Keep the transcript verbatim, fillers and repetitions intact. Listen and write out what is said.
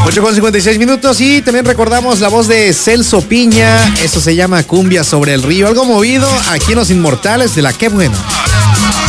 ocho con cincuenta y seis minutos y también recordamos la voz de Celso Piña. Esto se llama Cumbia sobre el río. Algo movido aquí en Los Inmortales de la Qué Bueno.